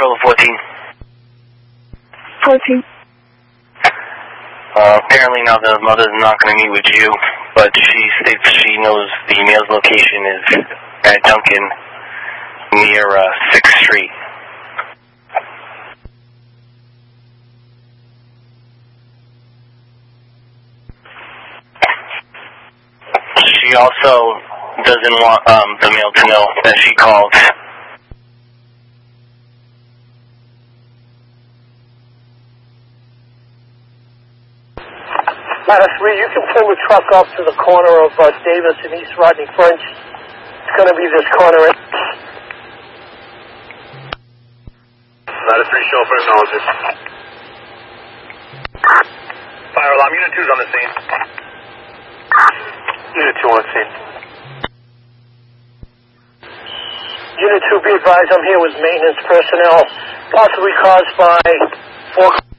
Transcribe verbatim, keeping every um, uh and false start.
Control fourteen. fourteen. Uh, apparently now the mother's not going to meet with you, but she states she knows the male's location is at Duncan near uh, sixth Street. She also doesn't want um, the male to know that she called. Ladder three, you can pull the truck up to the corner of uh, Davis and East Rodney French. It's going to be this corner. Ladder three, show for acknowledgement. Fire alarm, Unit two's on the scene. Unit two on scene. Unit two, be advised, I'm here with maintenance personnel, possibly caused by four...